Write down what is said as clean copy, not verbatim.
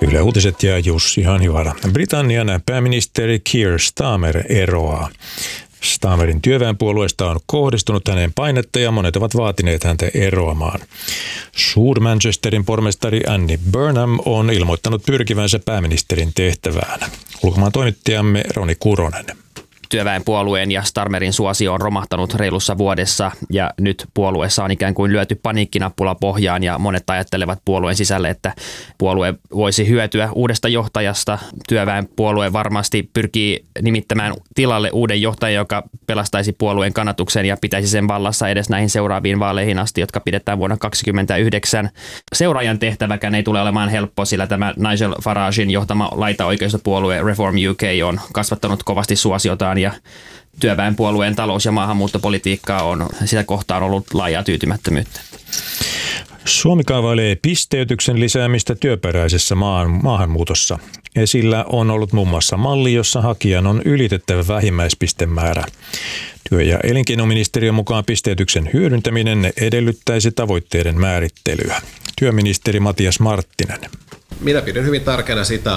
Yle Uutiset ja Jussi Hanhivaara. Britannian pääministeri Keir Starmer eroaa. Starmerin työväenpuolueesta on kohdistunut häneen painetta ja monet ovat vaatineet häntä eroamaan. Suur-Manchesterin pormestari Andy Burnham on ilmoittanut pyrkivänsä pääministerin tehtävään. Ulkomaan toimittajamme Roni Kuronen. Työväenpuolueen ja Starmerin suosio on romahtanut reilussa vuodessa ja nyt puolueessa on ikään kuin lyöty paniikkinappula pohjaan ja monet ajattelevat puolueen sisälle, että puolue voisi hyötyä uudesta johtajasta. Työväenpuolue varmasti pyrkii nimittämään tilalle uuden johtajan, joka pelastaisi puolueen kannatuksen ja pitäisi sen vallassa edes näihin seuraaviin vaaleihin asti, jotka pidetään vuonna 2029. Seuraajan tehtäväkään ei tule olemaan helppo, sillä tämä Nigel Faragen johtama laitaoikeistopuolue Reform UK on kasvattanut kovasti suosiotaan ja työväenpuolueen talous- ja maahanmuuttopolitiikkaa on sitä kohtaan ollut laajaa tyytymättömyyttä. Suomi kaavailee pisteytyksen lisäämistä työperäisessä maahanmuutossa. Esillä on ollut muun muassa malli, jossa hakijan on ylitettävä vähimmäispistemäärä. Työ- ja elinkeinoministeriön mukaan pisteytyksen hyödyntäminen edellyttäisi tavoitteiden määrittelyä. Työministeri Matias Marttinen. Minä pidän hyvin tärkeänä sitä,